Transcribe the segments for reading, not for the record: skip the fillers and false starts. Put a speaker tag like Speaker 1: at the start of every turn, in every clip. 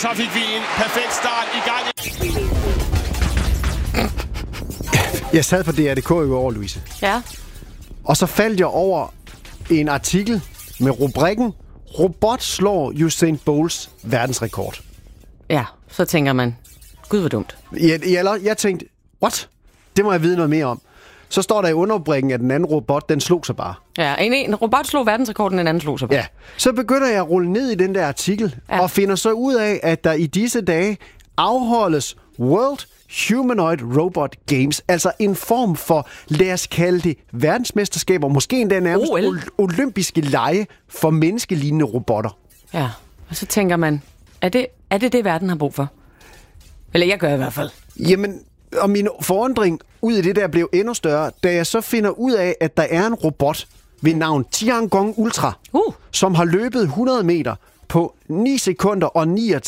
Speaker 1: så fik vi en perfekt start i gang.
Speaker 2: Jeg sad på DR.dk i går, Louise.
Speaker 3: Ja.
Speaker 2: Og så faldt jeg over en artikel med rubrikken Robot slår Usain Bolts verdensrekord.
Speaker 3: Ja, så tænker man, gud hvor dumt.
Speaker 2: Jeg tænkte, what? Det må jeg vide noget mere om. Så står der i underrubrikken, at den anden robot, den slog sig bare.
Speaker 3: Ja, en robot slog verdensrekorden, den anden slog sig bare.
Speaker 2: Ja. Så begynder jeg at rulle ned i den der artikel, og finder så ud af, at der i disse dage afholdes World Humanoid Robot Games, altså en form for, lad os kalde det, verdensmesterskaber, måske endda nærmest olympiske lege for menneskelignende robotter.
Speaker 3: Ja, og så tænker man, er det verden har brug for? Eller jeg gør i hvert fald.
Speaker 2: Jamen, og min forundring ud i det der blev endnu større, da jeg så finder ud af, at der er en robot ved navn Tiangong Ultra, som har løbet 100 meter på 9 sekunder og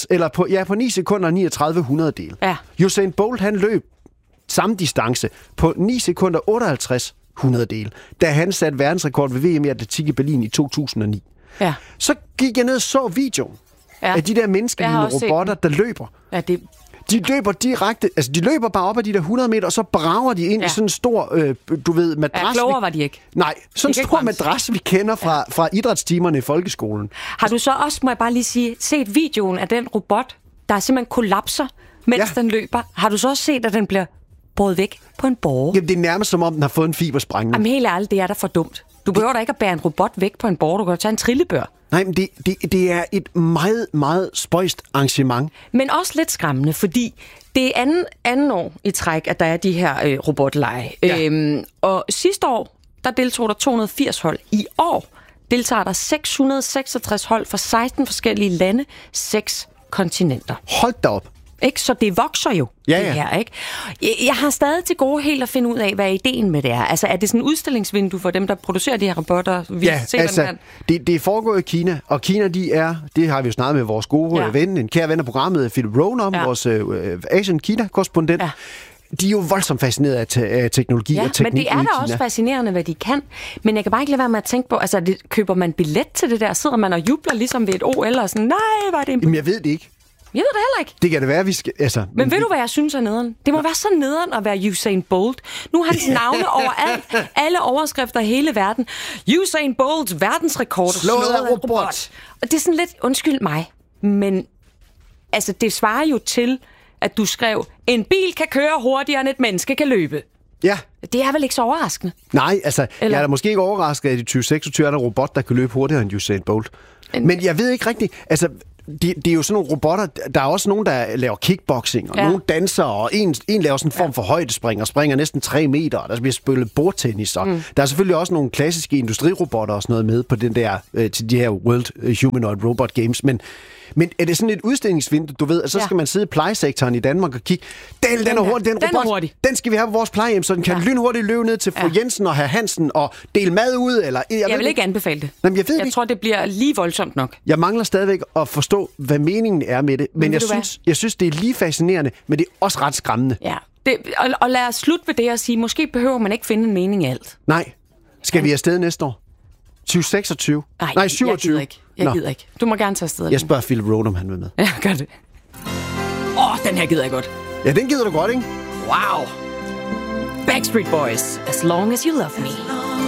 Speaker 2: 9 sekunder og 39 hundrededele.
Speaker 3: Ja.
Speaker 2: Usain Bolt, han løb samme distance på 9 sekunder 58 hundrededele, da han satte verdensrekord ved VM i atletik i Berlin i 2009.
Speaker 3: Ja.
Speaker 2: Så gik jeg ned og så videoen af de der menneskelige robotter, der løber.
Speaker 3: Ja, det...
Speaker 2: De løber direkte, altså de løber bare op ad de der 100 meter, og så brager de ind i sådan en stor, madras.
Speaker 3: Ja, klogere var de ikke.
Speaker 2: Nej, sådan en stor madras, vi kender fra idrætstimerne i folkeskolen.
Speaker 3: Har du så også, må jeg bare lige sige, set videoen af den robot, der simpelthen kollapser, mens den løber? Har du så også set, at den bliver båret væk på en båre?
Speaker 2: Jamen, det er nærmest som om, den har fået en fibersprængning.
Speaker 3: Jamen helt ærligt, det er da for dumt. Du behøver da ikke at bære en robot væk på en båre, du kan tage en trillebør.
Speaker 2: Nej, men det er et meget, meget spøjst arrangement.
Speaker 3: Men også lidt skræmmende, fordi det er anden år i træk, at der er de her robotlege. Ja. Og sidste år, der deltog der 280 hold. I år deltager der 666 hold fra 16 forskellige lande, 6 kontinenter.
Speaker 2: Hold da op.
Speaker 3: Ikke? Så det vokser jo, det her, ikke? Jeg har stadig til gode helt at finde ud af, hvad ideen med det er. Altså, er det sådan et udstillingsvindue for dem, der producerer de her robotter?
Speaker 2: Det foregår i Kina, og Kina, det har vi jo snakket med vores gode ven, en kære ven af programmet, Philip Rohn, vores Asian-Kina-korrespondent. Ja. De er jo voldsomt fascineret af teknologi og teknik.
Speaker 3: Men det er da også fascinerende, hvad de kan. Men jeg kan bare ikke lade være med at tænke på, altså, køber man billet til det der? Sidder man og jubler ligesom ved et OL og sådan, nej, var det en...
Speaker 2: Jamen, jeg ved det ikke.
Speaker 3: Jeg ved det heller ikke.
Speaker 2: Det kan det være, vi skal... Altså,
Speaker 3: men ved du, hvad jeg synes er nederen? Det må være så nederen at være Usain Bolt. Nu er hans navne overalt. Alle overskrifter i hele verden. Usain Bolts verdensrekord
Speaker 2: slået af robot.
Speaker 3: Og det er sådan lidt, undskyld mig, men altså, det svarer jo til, at du skrev, en bil kan køre hurtigere, end et menneske kan løbe. Ja. Det er vel ikke så overraskende?
Speaker 2: Nej, altså, jeg er da måske ikke overrasket, at i 2026 er der en robot, der kan løbe hurtigere end Usain Bolt. Men jeg ved ikke rigtigt, altså... Det er jo sådan nogle robotter. Der er også nogen, der laver kickboxing, og nogle danser, og en laver sådan en form for højdespring, og springer næsten 3 meter, og der bliver spillet bordtennis, og der er selvfølgelig også nogle klassiske industrirobotter og sådan noget med på den der, til de her World Humanoid Robot Games, men er det sådan et udstillingsvindue, du ved, at så skal man sidde i plejesektoren i Danmark og kigge, den er hurtig, den robot, hurtig. Den skal vi have på vores plejehjem, så den kan lynhurtigt løbe ned til fru Jensen og herr Hansen og dele mad ud, eller...
Speaker 3: Jeg vil ikke anbefale det.
Speaker 2: Jamen, jeg tror,
Speaker 3: det bliver lige voldsomt nok.
Speaker 2: Jeg mangler stadigvæk at forstå, hvad meningen er med det, men jeg synes, det er lige fascinerende, men det er også ret skræmmende.
Speaker 3: Ja, og lad os slutte ved det og sige, måske behøver man ikke finde en mening i alt.
Speaker 2: Nej. Skal vi afsted næste år? 2026? Nej, 27.
Speaker 3: Jeg gider ikke. Du må gerne tage afsted.
Speaker 2: Jeg spørger Philip Rohn, om han vil med.
Speaker 3: Ja, gør det. Den her gider jeg godt.
Speaker 2: Ja, den gider du godt, ikke?
Speaker 3: Wow. Backstreet Boys, As Long As You Love Me.